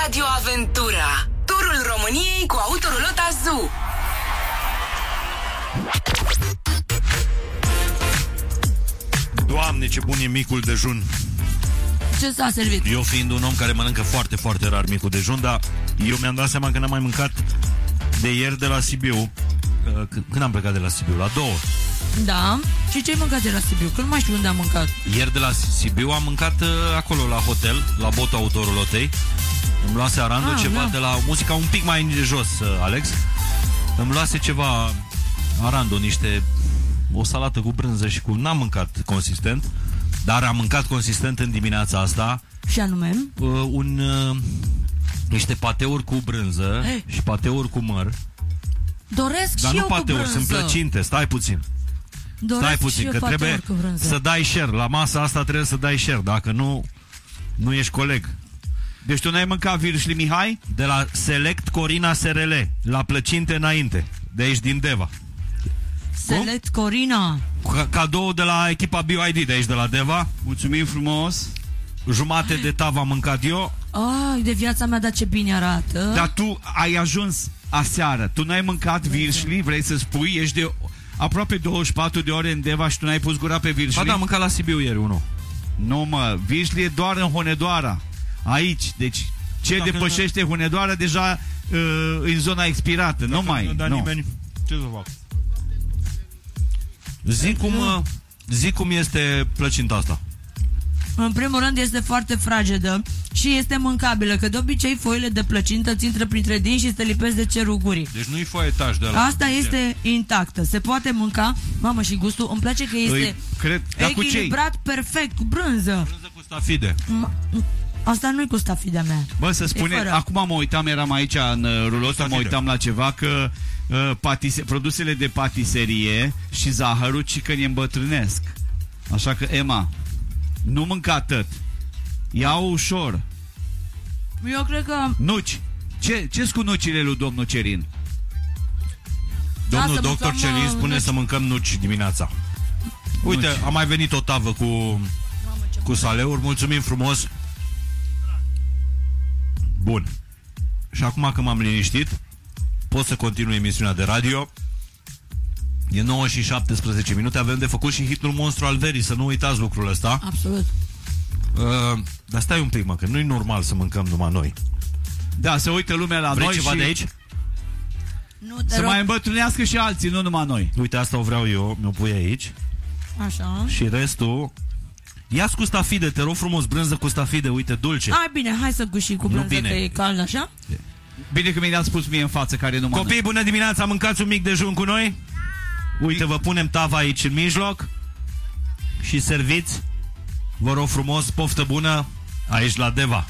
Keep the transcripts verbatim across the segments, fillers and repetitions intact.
Radio Aventura, turul României cu Autoroulot Azu. Doamne, ce bun e micul dejun. Ce s-a servit? Eu fiind un om care mănâncă foarte, foarte rar micul dejun, dar eu mi-am dat seama că n-am mai mâncat de ieri de la Sibiu. Când am plecat de la Sibiu? La două. Da. Și ce ai mâncat de la Sibiu? Că nu mai știu unde am mâncat. Ieri de la Sibiu am mâncat uh, acolo la hotel, la botul Autoroulotei. Îmi luase Arandu ah, ceva da. de la muzica un pic mai de jos, uh, Alex. Îmi luase ceva Arandu, niște o salată cu brânză și cu... N-am mâncat consistent, dar am mâncat consistent în dimineața asta. Și anume? Uh, un, uh, niște pateuri cu brânză hey. și pateuri cu măr. Doresc dar și nu eu pateuri, cu brânză. sunt plăcinte, stai puțin. Doresc Stai puțin, că trebuie să dai share. La masa asta trebuie să dai share. Dacă nu, nu ești coleg. Deci tu n-ai mâncat virșli, Mihai? De la Select Corina S R L. La plăcinte înainte. De aici din Deva. Select Cum? Corina. Cadou de la echipa B Y D de aici de la Deva. Mulțumim frumos. Jumate de tavă am mâncat eu. Ai, de viața mea, dar ce bine arată. Dar tu ai ajuns aseară. Tu n-ai mâncat virșli, vrei să spui? Ești de... aproape douăzeci și patru de ore în Deva și tu n-ai pus gura pe virșli? Ba da, am mâncat la Sibiu ieri, unul. Nu mă, virșli e doar în Hunedoara. Aici, deci ce dacă depășește nu... Hunedoara deja uh, în zona expirată. Dacă nu mai, nu. Da nu. Nimeni, ce să fac? Zic cum, uh, zic cum este plăcinta asta. În primul rând este foarte fragedă și este mâncabilă, că de obicei foile de plăcintă ți intră printre dinți și se lipesc de cerul gurii. Deci nu-i foietaj de la... Asta este intactă, se poate mânca. Mamă, și gustul, îmi place că este Îi, cred, echilibrat perfect, cu brânză. Brânză cu stafide. Asta nu-i cu stafidea mea. Bă, să spune, acum mă uitam, eram aici în uh, rulot, mă uitam la ceva, că uh, patise, produsele de patiserie și zahărul ci că ne îmbătrânesc. Așa că, Emma, nu mânca atât. Ia-o ușor. Eu cred că... Nuci. Ce, ce-s cu nucile lui domnul Cerin? Domnul da, doctor Cerin spune nuci. Să mâncăm nuci dimineața. Uite, nuci. A mai venit o tavă cu, Mamă, cu saleuri. Mulțumim frumos. Bun. Și acum că m-am liniștit, pot să continui emisiunea de radio. E nouă și șaptesprezece minute. Avem de făcut și hitul monstru al verii. Să nu uitați lucrul ăsta. Absolut. uh, Dar stai un pic, mă, că nu-i normal să mâncăm numai noi. Da, se uită lumea la Vrei noi ceva și... de aici? Nu, să rog. Mai îmbătrânească și alții, nu numai noi. Uite, asta o vreau eu. Mi-o pui aici. Așa. Și restul... Ia-ți cu stafide, te rog frumos. Brânză cu stafide, uite, dulce. Ai, bine, hai să gușim cu brânză, că e cald așa. Bine că mi-ați spus mie în față, care nu mă... Copii, bună dimineața, mâncați un mic dejun cu noi? Uite, vă punem tava aici în mijloc și serviți. Vă rog frumos, poftă bună aici la Deva,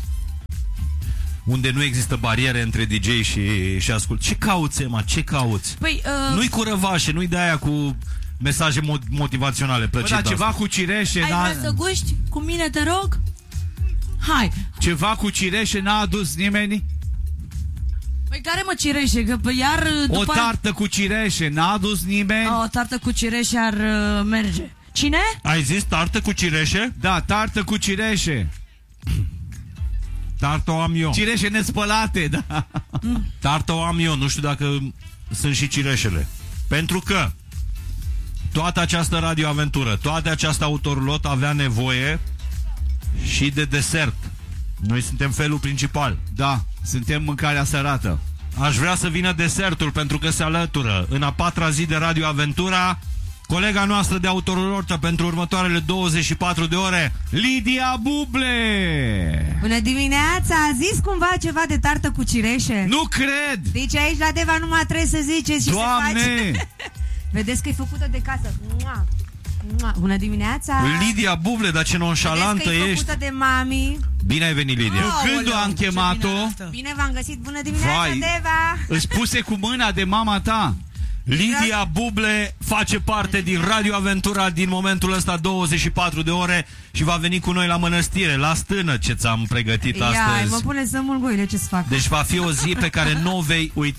unde nu există bariere între D J și, și ascult. Ce cauți, Emma? Ce cauți? Păi, uh... nu-i cu răvașe, nu-i de aia cu mesaje motivaționale plăcinte. Bă, da, ceva cu cireșe. Ai vrea să guști cu mine, te rog? Hai. Ceva cu cireșe n-a adus nimeni? Păi care mă cireșe? Că păi iar după... O tartă cu cireșe n-a adus nimeni? O tartă cu cireșe ar uh, merge. Cine? Ai zis tartă cu cireșe? Da, tartă cu cireșe. Tartă o am eu. Cireșe nespălate, da. Mm. Tartă o am eu, nu știu dacă sunt și cireșele. Pentru că toată această radioaventură, toată această Autoroulot avea nevoie și de desert. Noi suntem felul principal. Da, suntem mâncarea sărată. Aș vrea să vină desertul, pentru că se alătură în a patra zi de radioaventura colega noastră de Autoroulot pentru următoarele douăzeci și patru de ore, Lidia Buble. Bună dimineața, a zis cumva ceva de tartă cu cireșe? Nu cred! Deci aici la Deva numai trebuie să ziceți și Doamne! se face. Vedeți că e făcută de casă. Mua. Mua. Bună dimineața! Lidia Buble, dar ce nonșalantă ești! Ești făcută de mami. Bine ai venit, Lidia. Oh, când am chemat-o? Bine, bine v-am găsit, bună dimineața, Vai, Deva. Îți puse cu mâna de mama ta. Lidia Buble face parte din radioaventura din momentul ăsta douăzeci și patru de ore și va veni cu noi la mănăstire, la stână, ce ți-am pregătit Ia, astăzi. mă pune să mulguile, ce să fac? Deci va fi o zi pe care nu o vei uita.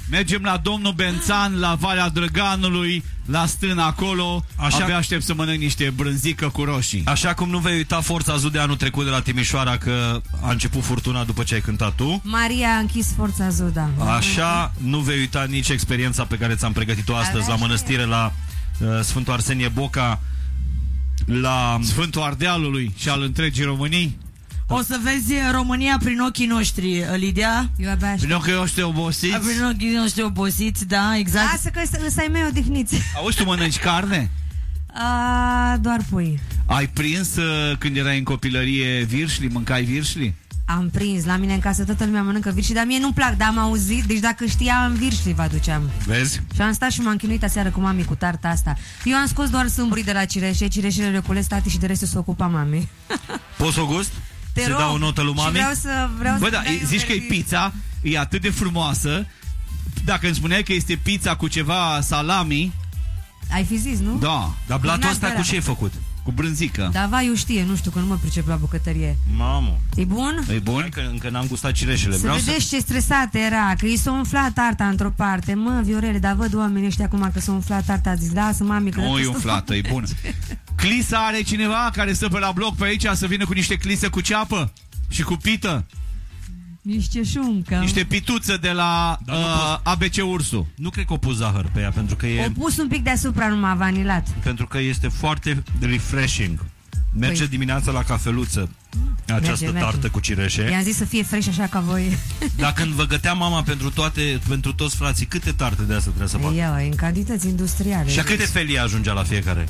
Mergem la domnul Bențan, la Valea Drăganului, la stână acolo. Așa... Abia aștept să mănânc niște brânzică cu roșii. Așa cum nu vei uita Forța Zoo de anul trecut de la Timișoara, că a început furtuna după ce ai cântat tu. Maria a închis Forța Zoo, da. Așa nu vei uita nici experiența pe care ți-am pregătit-o astăzi la mănăstire, la uh, Sfântul Arsenie Boca, la Sfântul Ardealului și al întregii Românii. O să vezi România prin ochii noștri, Lidia. Eu abia aștept. Prin ochii ăștia obosiți. Prin ochii noștri obosiți, da, exact. Lasă că îs ai mei odihniți. Auzi, tu mănânci carne? A, doar pui. Ai prins uh, când erai în copilărie virșli? Mâncai virșli? Am prins, la mine în casă toată lumea mănâncă virșli, dar mie nu-mi plac, dar am auzit, deci dacă știam virșli vă aduceam. Vezi? Și am stat și m-am chinuit aseară cu mami cu tarta asta. Eu am scos doar sâmburii de la cireșe, cireșele le culesc tati și de restul se ocupa mami. Poți o gust? Te Se rog. dau o notă lui mami? Și vreau să, vreau Bă, să da, zici că e pizza, e atât de frumoasă. Dacă îmi spuneai că este pizza cu ceva salami. Ai fi zis, nu? Da. Dar blatul Cu ăsta cu ce ai făcut? Cu brânzică. Da, va, eu știe, nu știu, că nu mă pricep la bucătărie. Mamă. E bun? E bun? Hai că încă n-am gustat cireșele. Să Vreau vedeți să... ce stresată era, că i s-a umflat tarta într-o parte. Mă, Viorele, dar văd oamenii ăștia acum că s-a umflat tarta. A zis, lasă, mami, că... Nu e umflată, e bună. Clisa are cineva care stă pe la bloc pe aici să vină cu niște clise cu ceapă și cu pită? Niște șuncă. Niște pituță de la Dar nu uh, A B C Ursu. Nu cred că o pus zahăr pe ea, pentru că e... O pus un pic deasupra numai vanilat. Pentru că este foarte refreshing. Merge Păi. dimineața la cafeluță această merge. tartă cu cireșe. I-am zis să fie fresh așa ca voi. Dar când vă gătea mama pentru toate, pentru toți frații, câte tarte de asta trebuie să facă? Ia, în cantități industriale. Și a câte felii ajungea la fiecare?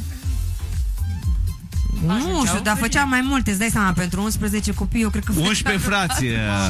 Nu știu, dar făceam mai multe, îți dai seama, pentru unsprezece copii, eu cred că... unsprezece frați.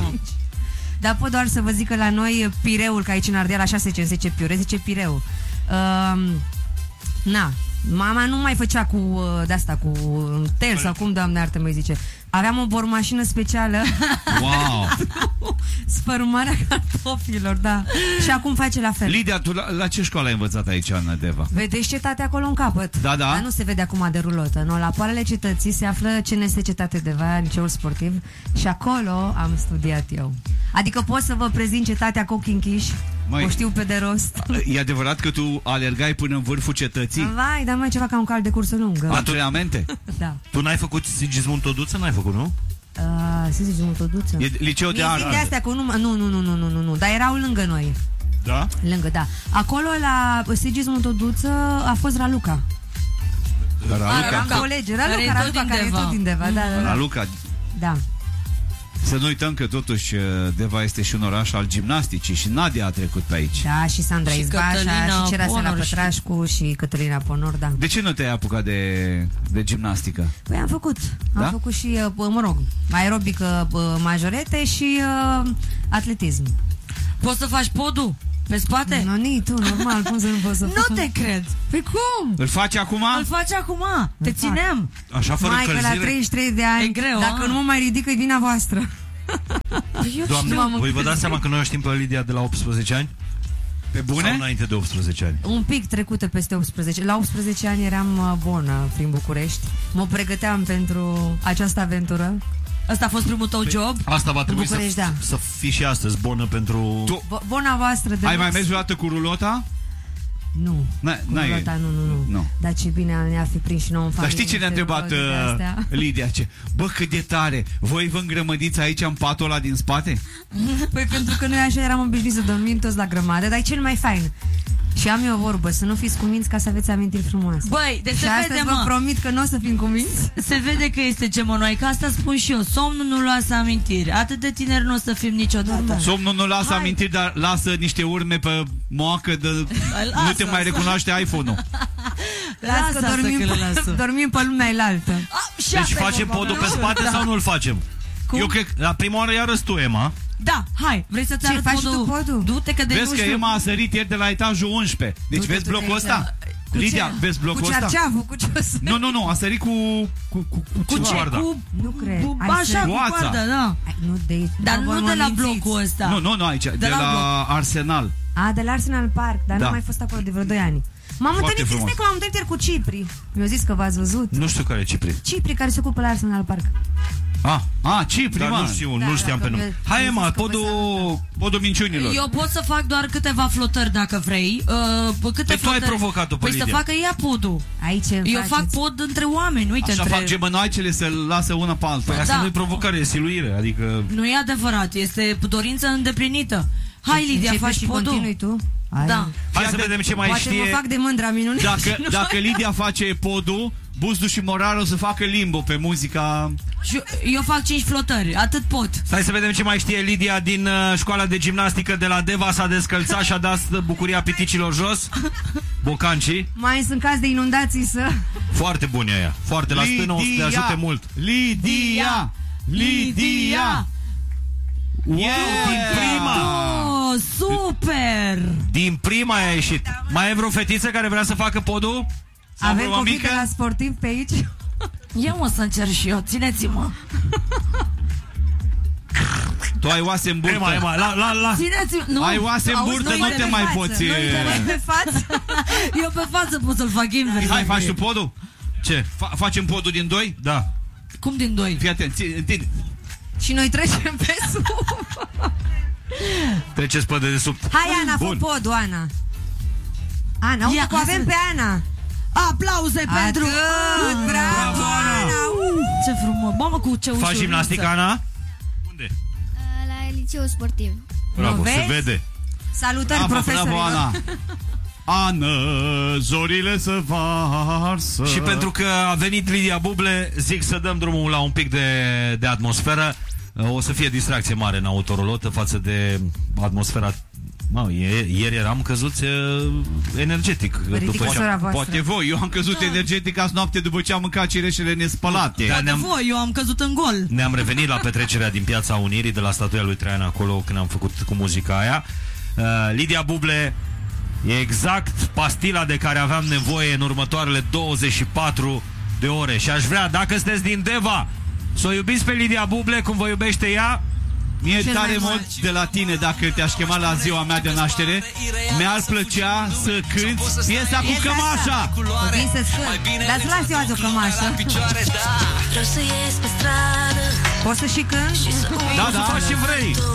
Dar pot doar să vă zic că la noi pireul, că aici în Ardeal așa se zice, zice piure, zice pireu. Uh, na, mama nu mai făcea cu uh, de-asta, cu tel sau cum, Doamne iartă, mă zice. Aveam o bormașină specială. Wow. Sfărâmarea cartofilor, da. Și acum face la fel. Lidia, tu la, la ce școală ai învățat aici în Deva? Vedeți cetate acolo în capăt. Da, da. Dar nu se vede acum de rulotă. No, la poalele cetății se află C N S Cetate Deva, liceul sportiv. Și acolo am studiat eu. Adică pot să vă prezint cetatea cu ochii închiși. Măi, o știu pe de rost. E adevărat că tu alergai până în vârful cetății? Vai, dar mai ceva ca un cal de cursă lungă. Antrenamente? Da. Tu n-ai făcut Sigismund Toduță? N-ai făcut, nu? Uh, să zici, un toduță. E liceu de Mi-e zic de artă. astea cu nu, nu, nu, nu, nu, nu, nu, nu, dar erau lângă noi. Da? Lângă, da. Acolo la Sigismund Toduță a fost Raluca. Raluca. Am colegi, Care e Raluca, tot Raluca, din care e Deva. tot din Deva. Da, da, da. Raluca. Da. Să nu uităm că totuși Deva este și un oraș al gimnasticii și Nadia a trecut pe aici. Da, și Sandra Și Izbașa, Cătălina și Cerasela Ponor și- Pătrașcu și Cătălina Ponor, da. De ce nu te-ai apucat de, de gimnastică? Păi am făcut. Am Da? făcut și, uh, mă rog, aerobică, uh, majorete și uh, atletism. Poți să faci podul pe spate? Nu, nici tu, normal, cum să nu poți să fac? Nu te cred. Păi cum? Îl faci acum? Îl faci acum. Te fac. țineam. Așa fără Mai că la încălzire? treizeci și trei de ani, E greu, dacă a? nu mă mai ridică, e vina voastră. Eu Doamne, știu, am voi vă dați încălzit. seama că noi o știm pe Lidia de la optsprezece ani? Pe Sau bune? înainte de optsprezece ani? Un pic trecută peste optsprezece. La optsprezece ani eram uh, bună prin București. Mă pregăteam pentru această aventură. Ăsta a fost primul tău job? Asta va trebui să, București, da. să fii și astăzi bună pentru... Tu Bo- Bona voastră de ai lux. mai mers vreodată cu rulota? Nu. N-ai- Cu n-ai- rulota, nu, nu, nu, Nu. Dar ce bine ne-a fi prins și nouă în Dar familie. știi ce ne-a niște întrebat rulori de uh, astea. Lidia? Ce? Bă, cât de tare! Voi vă îngrămădiți aici în patul ăla din spate? Păi pentru că noi așa eram obișnuiți să dormim toți la grămadă, dar e cel mai fain. Și am eu o vorbă, să nu fiți cuminți ca să aveți amintiri frumoase. Băi, de și se astăzi vede, vă mă. promit că nu o să fim cuminți. Se vede că este gemănoaică, asta spun și eu. Somnul nu lasă amintiri. Atât de tineri nu o să fim niciodată. Somnul nu lasă Hai. amintiri, dar lasă niște urme pe moacă de... Lasă, Nu te mai lasă. recunoaște iPhone-ul. Las că asta dormim, că le lasă. dormim pe lumea elaltă. Ah, și Deci asta e facem vorba podul mea. pe spate Da. sau nu îl facem? Cum? Eu cred că la prima oară iarăși tu, Emma. Da, hai, vrei să-ți Ce, arăt faci podul? tu podul? Du-te că de Vezi nu că știu. Emma a sărit ieri de la etajul unsprezece. Deci Du-te vezi tu de blocul aici. ăsta? Cu Lidia, ce? vezi blocul Cu ăsta? cearceaful, cu ce o să... Nu, nu, nu, a sărit cu... Cu, cu, cu, Cu ce? coarda. Cu... Nu cred. Cu, Ai așa, să- cu Coața. coarda, da. Ai, nu de aici. Dar vă nu de la mințiți. blocul ăsta. Nu, nu, nu aici, de, la la Arsenal. A, de la Arsenal Park, dar Da. nu am mai fost acolo de vreo doi ani. M-am Foarte întâlnit, frumos. stai că m-am întâlnit ieri cu Cipri. Mi-a zis că v-ați văzut. Nu știu care e Cipri. Cipri care se ocupă la Arsenal Park. Ah, ah Cipri, Dar mă. nu știu, Da, nu știam dacă pe nume. mi-a- Hai, mi-a Emma, zis că vă podul... Podul minciunilor. Eu pot să fac doar câteva flotări dacă vrei. Uh, câte Păi tu ai flotări? provocat-o pe Păi să Lidia. facă ea podul. Aici îmi Eu faceți. fac pod între oameni, uite, Așa între... fac gemănoaicele să lasă una pe alta. Păi asta Da. nu e provocare, e siluire, adică... Nu e adevărat, este dorință îndeplinită. Hai, Lidia, Începi faci și podul. continui tu? Hai. Da. Hai să vedem ce mai Poate știe... mă fac de mândra minune. Dacă, dacă Lidia face podul, Buzdu și Morar o să facă limbo pe muzica... Și eu fac cinci flotări, atât pot. Stai să vedem ce mai știe Lidia din uh, școala de gimnastică de la Deva. S-a descălțat și a dat bucuria piticilor jos. Bocancii. Mai sunt caz de inundații să... Foarte buni aia. Foarte la stână, o să te ajute mult. Lidia! Lidia! Wow, din prima! Oh, super! Din prima a ieșit. Mai e vreo fetiță care vrea să facă podul? Sau Avem vreo copii mică? de la sportiv pe aici? Ia mă să încerc și eu, țineți-mă. Tu ai oase în burtă. Ema, Ema, la, la, la. Țineți-mă. Nu. Ai oase în Auzi, burtă, nu nu uite te pe mai față, poți... nu uite Mai pe față? Eu pe față pot să-l fac invers. Hai, faci tu podul? Ce? Fa- facem podul din doi? Da. Cum din doi? Fii atent, ții- întinde. Și noi trecem pe sub. Treceți pe dedesubt. Hai, Ana, fă Bun. podul, Ana. Ana, uite Ia, că hai avem să- pe Ana. Aplauze pentru... Atât, bravo, Bravo, Ana. Ana. Uh. Ce frumos. Mamă, cu ce Faci ușurință. gimnastică, Ana? Unde? La liceu sportiv. Bravo, vezi? se vede. Salutări, Bravo, profesorilor. bravo, Ana. Ana, zorile se varsă. Și pentru că a venit Lidia Buble, zic să dăm drumul la un pic de, de atmosferă. O să fie distracție mare în autorulotă față de atmosfera. Mă, e, ieri eram căzuți uh, energetic. Ridică după ce sora am, voastră. Poate voi, eu am căzut Da. energetic azi noapte după ce am mâncat cireșele nespălate. Da. Poate Ne-am- voi, eu am căzut în gol. ne-am revenit la petrecerea din Piața Unirii, de la statuia lui Traian acolo, când am făcut cu muzica aia. Uh, Lidia Buble e exact pastila de care aveam nevoie în următoarele douăzeci și patru de ore. Și aș vrea, dacă sunteți din Deva, să o iubiți pe Lidia Buble cum vă iubește ea. Mie Cel tare mai mult mult. de la tine, dacă te-aș chema la ziua mea de naștere, mi-ar plăcea să cânti piesa cu Piesa cămașa. Vin să scând. Dar-ți las eu azi o cămașă. Vreau să ies pe stradă Poți să și cânt? și să uit Da, da, faci ce vrei.